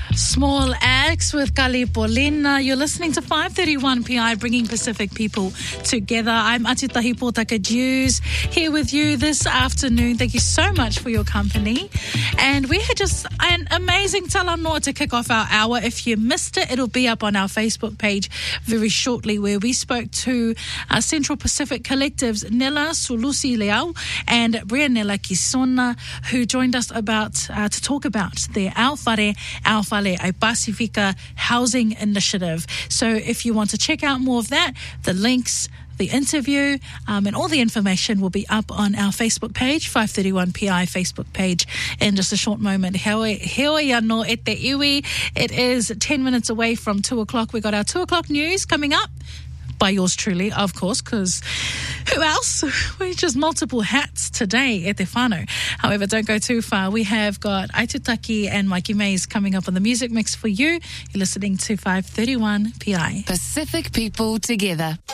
Small Acts with Kali Polina. You're listening to 531 PI, bringing Pacific people together. I'm Atitahi Potaka Jews here with you this afternoon. Thank you so much for your company. And we had just an amazing talanoa to kick off our hour. If you missed it, it'll be up on our Facebook page very shortly, where we spoke to Central Pacific Collective's Nela Sulusi Leao and Brianella Kisona, who joined us to talk about their Aowhare Ai Pasifika Housing Initiative. So if you want to check out more of that, the links, the interview, and all the information will be up on our Facebook page, 531 PI Facebook page, in just a short moment. It is 10 minutes away from 2 o'clock. We got our 2 o'clock news coming up by yours truly, of course, because who else? We're just multiple hats today at Te Whānau. However, don't go too far. We have got Aitutaki and Mikey Mays coming up on the music mix for you. You're listening to 531 PI. Pacific people together.